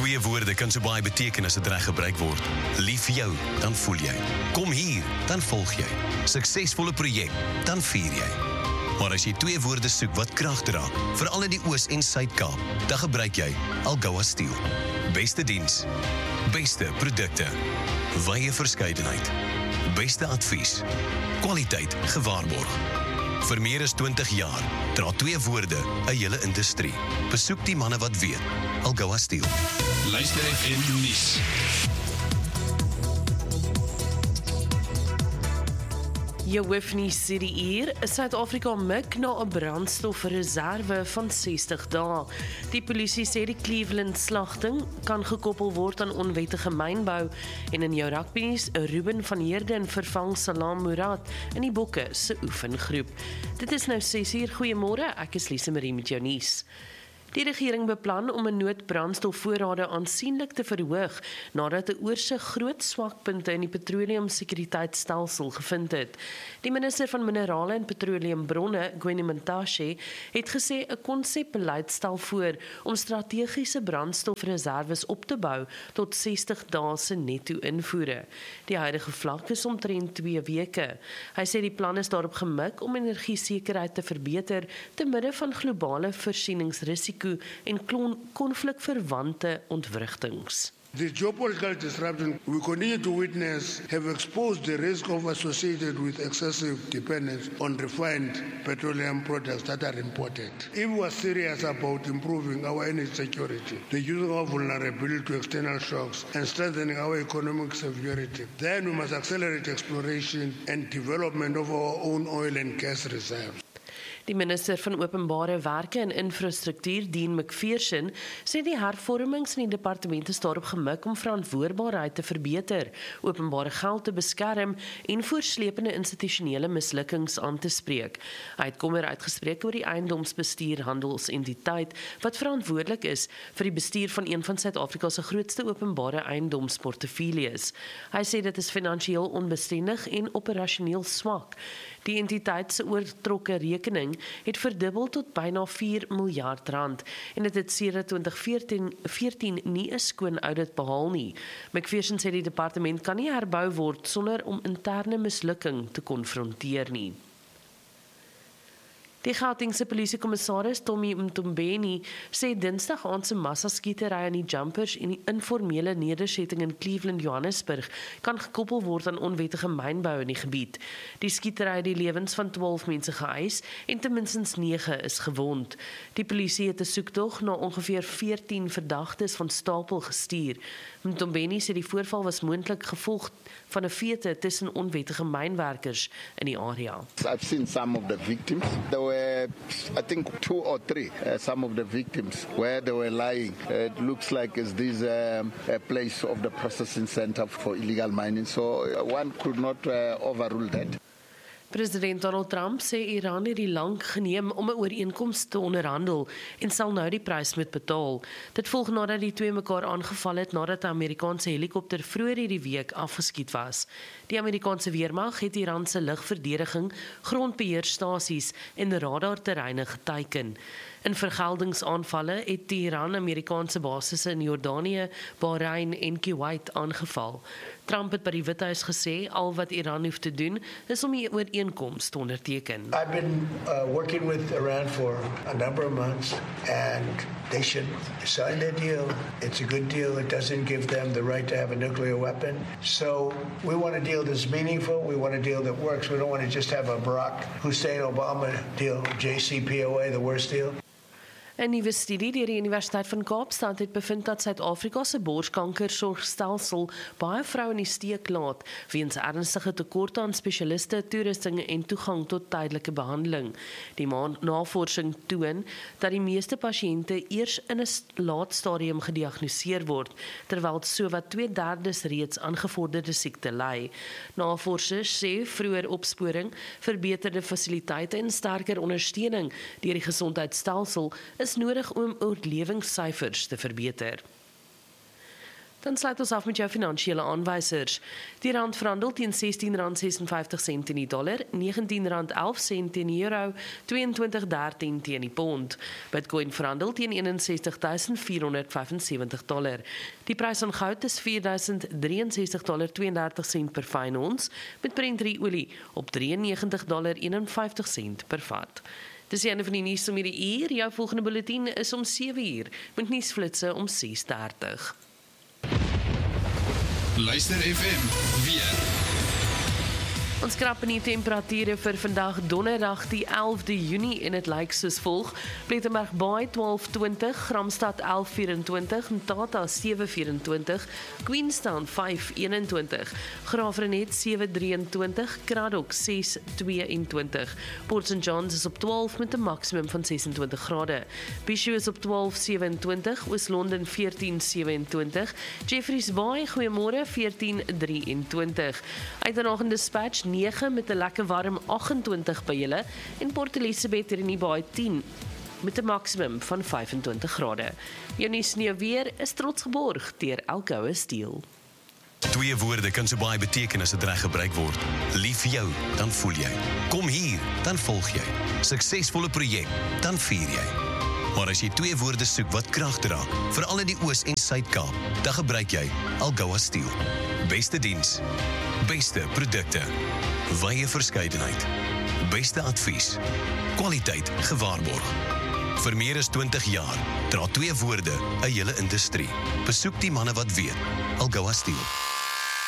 Twee woorde kan so baie beteken as dit reg gebruik word. Lief vir jou, dan voel jy. Kom hier, dan volg jy. Suksesvolle projek, dan vier jy. Maar as jy twee woorde soek wat krag dra, veral in die Oos- en Suid-Kaap, dan gebruik jy Algoa Steel. Beste diens, beste produkte, wye verskeidenheid, beste advies, kwaliteit gewaarborg. Vir meer as 20 jaar dra twee woorde 'n hele industrie. Besoek die manne wat weet. Algoa Steel. Luister FM nuus. Jou hoofnuus sê die uur, Suid-Afrika mik na 'n brandstofreserve van 60 dae. Die polisie sê die Cleveland slagting kan gekoppel word aan onwettige mynbou en in jou rugbynuus, Ruben van Heerden vervang Salam Murad in die Bokke se oefengroep. Dit is nou 6 uur, goeiemôre, ek is Lise Marie met jou nuus. Die regering beplan om 'n noodbrandstofvoorrade aansienlik te verhoog nadat 'n oorsig groot swakpunte in die petroleumsekuriteitstelsel gevind het. Die minister van Minerale en Petroleumbronne, Gwyneth Mantashe, het gesê 'n konsepbeleid stel voor om strategiese brandstofreserwes op te bou tot 60 dae se netto invoere. Die huidige vlak is omtrent 2 weke. Hy sê die plan is daarop gemik om energiesekerheid te verbeter te midde van globale voorsieningsrisiko en konflikverwante ontwrigtings. The geopolitical disruption we continue to witness have exposed the risk of associated with excessive dependence on refined petroleum products that are imported. If we are serious about improving our energy security, reducing our vulnerability to external shocks, and strengthening our economic security, then we must accelerate exploration and development of our own oil and gas reserves. Die minister van Openbare Werke en Infrastruktuur, Dean McPherson, sê die hervormings in die departement is daarop gemik om verantwoordbaarheid te verbeter, openbare geld te beskerm en voorslepende institusionele mislukkings aan te spreek. Hy het kommer uitgespreek oor die eiendomsbestuur handelsentiteit wat verantwoordelik is vir die bestuur van een van Suid-Afrika se grootste openbare eiendomsportefeuilles. Hy sê dit is finansiëel onbestendig en operasioneel swak. Die entiteit se oortrokke rekening het verdubbel tot byna 4 miljard rand en dit het sedert 2014 nie 'n skoon audit behaal nie. McPherson sê die departement kan nie herbou word sonder om interne mislukking te konfronteer nie. Die Gautengse polisiekommissaris Tommy Mtombeni sê Dinsdag aand se massaskietery aan die jumpers en die informele nedersetting in Cleveland, Johannesburg kan gekoppel word aan onwettige mynbou in die gebied. Die skietery het die lewens van 12 mense geëis en ten minste 9 is gewond. Die polisie het 'n soektog na ongeveer 14 verdagtes van stapel gestuur. Mtombeni sê die voorval was moontlik gevolg van 'n fete tussen onwettige mynwerkers in die area. I've seen some of the victims. There were, I think, 2 or 3, some of the victims, where they were lying. It looks like it's this a place of the processing center for illegal mining, so one could not overrule that. President Donald Trump sê Iran het die lank geneem om 'n ooreenkoms te onderhandel en sal nou die prys moet betaal. Dit volg nadat die twee mekaar aangeval het nadat 'n Amerikaanse helikopter vroeër hierdie week afgeskiet was. Die Amerikaanse weermag het Iran se lugverdediging, grondbeheerstasies en radarterreine geteiken. In vergeldingsaanvalle het Iran Amerikaanse basisse in Jordanië, Bahrein en Kuwait aangeval. Trump het by die Withuis gesê al wat Iran hoef te doen is om die ooreenkoms te onderteken. I've been working with Iran for a number of months and they should sign their deal. It's a good deal. It doesn't give them the right to have a nuclear weapon. So we want a deal that's meaningful. We want a deal that works. We don't want to just have a Barack Hussein Obama deal, JCPOA, the worst deal. 'n Nuwe studie deur die Universiteit van Kaapstad het bevind dat Suid-Afrika se borskankersorgstelsel baie vroue in die steek laat weens ernstige tekorte aan spesialiste, toerusting en toegang tot tydelike behandeling. Die navorsing toon dat die meeste pasiënte eers in 'n laat stadium gediagnoseer word, terwyl sowat 2/3 reeds aan gevorderde siekte ly. Navorsers sê vroeër opsporing, verbeterde fasiliteite en sterker ondersteuning deur die gesondheidstelsel is nodig om oorlewingssyfers te verbeter. Dan sluit ons af met jou finansiële aanwysers. Die rand verhandel teen R16.56 teen die dollar, R19.11 teen die euro, 22.13 teen die pond. Bitcoin verhandel teen $61.475. Die prys van goud is $4.063.32 per fyn ons, met Brent olie op $93.51 per vat. Dis die einde van die nuus om hierdie uur. Jou volgende bulletin is om 7 uur, met nuusflitse om 6:30. Luister FM weer. Ons krap in die temperature vir vandag donderdag die 11de Junie en dit lyk soos volg. Plettenberg Baai 12:20, Gramstad 11:24, Mthatha 7:24, Queenstown 5:21, Graafrenet 7:23, Kraddock 6:22, Port St Johns is op 12 met 'n maksimum van 26 grade. Bishop is op 12:27, Oos-London 14:27, Jeffreys Bay goeiemôre 14:23. Uitdagende Dispatch 9 met 'n lekker warm 28 by julle en Port Elizabeth hier in die Baai 10 met 'n maksimum van 25 grade. Jou nuus sneeu weer is trots geborg deur Alcoa Steel. Twee woorde kan so baie beteken as dit reg gebruik word. Lief vir jou, dan voel jy. Kom hier, dan volg jy. Suksesvolle projek, dan vier jy. Maar as jy twee woorde soek wat krag dra, veral in die Oos- en Suid-Kaap, dan gebruik jy Alcoa Steel. Beste diens, beste produkte, wye verskeidenheid, beste advies, kwaliteit gewaarborg. Vir meer as 20 jaar dra twee woorde 'n hele industrie. Besoek die manne wat weet. Alcoa Steel.